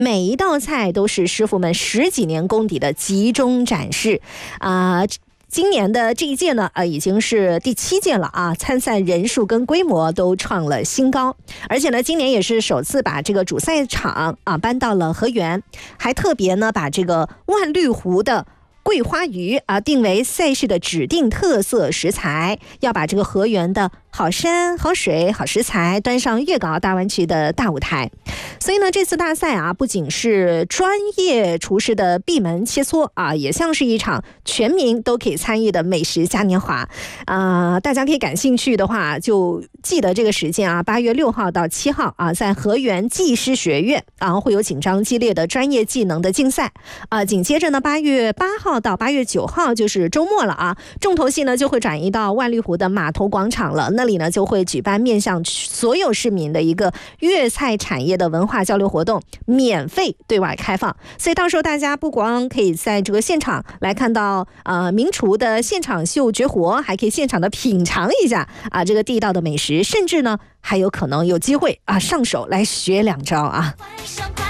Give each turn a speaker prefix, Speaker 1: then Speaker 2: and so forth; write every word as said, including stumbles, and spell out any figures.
Speaker 1: 每一道菜都是师傅们十几年功底的集中展示啊。呃今年的这一届呢，呃，已经是第七届了啊，参赛人数跟规模都创了新高，而且呢，今年也是首次把这个主赛场啊搬到了河源，还特别呢把这个万绿湖的桂花鱼啊定为赛事的指定特色食材，要把这个河源的好山好水好食材端上粤港澳大湾区的大舞台。所以呢，这次大赛啊，不仅是专业厨师的闭门切磋啊，也像是一场全民都可以参与的美食嘉年华啊、呃。大家可以感兴趣的话，就记得这个时间啊，八月六号到七号啊，在河源技师学院啊，会有紧张激烈的专业技能的竞赛啊。紧接着呢，八月八号到八月九号就是周末了啊，重头戏呢就会转移到万绿湖的码头广场了，那里呢就会举办面向所有市民的一个粤菜产业的文化交流活动，免费对外开放。所以到时候大家不光可以在这个现场来看到呃名厨的现场秀绝活，还可以现场的品尝一下啊这个地道的美食，甚至呢还有可能有机会啊上手来学两招啊。